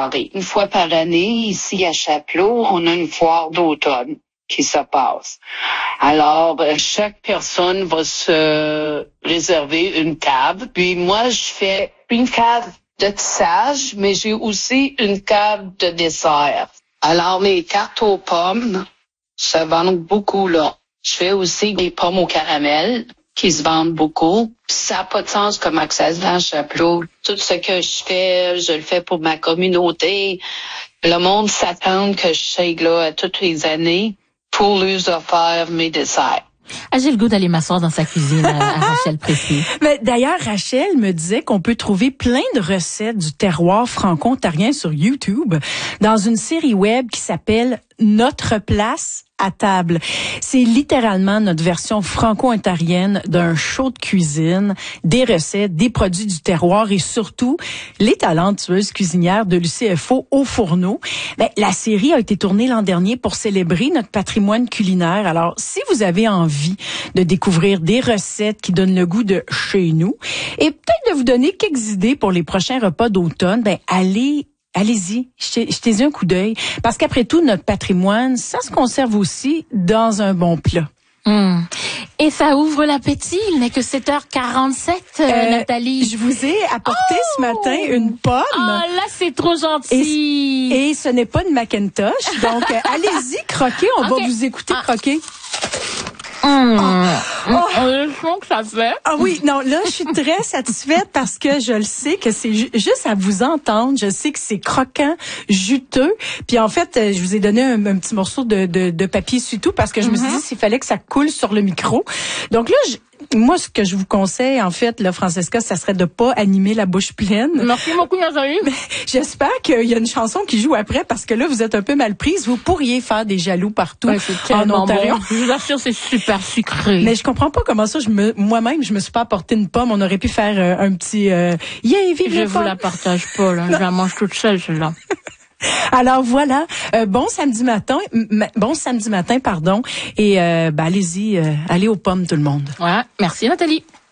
foirée. Une fois par année, ici à Chapelot, on a une foire d'automne qui se passe. Alors, chaque personne va se réserver une cave. Puis moi, je fais une cave de tissage, mais j'ai aussi une cave de dessert. Alors, mes tartes aux pommes se vendent beaucoup, là. Je fais aussi des pommes au caramel qui se vendent beaucoup. Ça n'a pas de sens comment que ça se vend à Chapelot. Tout ce que je le fais pour ma communauté. Le monde s'attend que je shake là toutes les années pour lui offrir mes desserts. Ah, j'ai le goût d'aller m'asseoir dans sa cuisine à Rachel Précis. Mais d'ailleurs, Rachel me disait qu'on peut trouver plein de recettes du terroir franco-ontarien sur YouTube dans une série web qui s'appelle Notre place à table. C'est littéralement notre version franco-ontarienne d'un show de cuisine, des recettes, des produits du terroir et surtout les talentueuses cuisinières de l'UCFO au fourneau. Ben, la série a été tournée l'an dernier pour célébrer notre patrimoine culinaire. Alors, si vous avez envie de découvrir des recettes qui donnent le goût de chez nous et peut-être de vous donner quelques idées pour les prochains repas d'automne, ben, allez-y, jetez-y un coup d'œil. Parce qu'après tout, notre patrimoine, ça se conserve aussi dans un bon plat. Et ça ouvre l'appétit. Il n'est que 7h47, Nathalie. Je vous ai apporté ce matin une pomme. Ah, là, c'est trop gentil. Et ce n'est pas une Macintosh. Donc, allez-y, croquez. On va vous écouter croquer. Le son que ça fait. Ah oui, non, là, je suis très satisfaite parce que je le sais que c'est juste à vous entendre. Je sais que c'est croquant, juteux. Puis en fait, je vous ai donné un petit morceau de papier sutout parce que je me suis dit s'il fallait que ça coule sur le micro. Donc là, moi, ce que je vous conseille, en fait, là, Francesca, ça serait de pas animer la bouche pleine. Merci beaucoup, Nathalie. J'espère qu'il y a une chanson qui joue après parce que là, vous êtes un peu mal prise. Vous pourriez faire des jaloux partout en Ontario. Bon. Je vous assure, c'est super sucré. Mais je comprends pas comment ça, moi-même, je me suis pas apporté une pomme. On aurait pu faire un petit, yeah, vive je vous la partage pas, là. Je la mange toute seule, celle-là. Alors voilà, bon samedi matin, pardon, et allez-y, allez aux pommes tout le monde. Ouais, merci Nathalie.